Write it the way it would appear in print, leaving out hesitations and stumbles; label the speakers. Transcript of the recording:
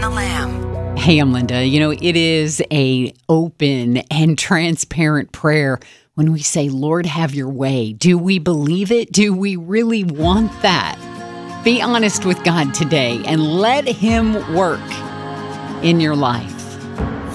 Speaker 1: the Lamb.
Speaker 2: Hey, I'm Linda. It is a open and transparent prayer when we say, Lord, have your way. Do we believe it? Do we really want that? Be honest with God today and let Him work in your life.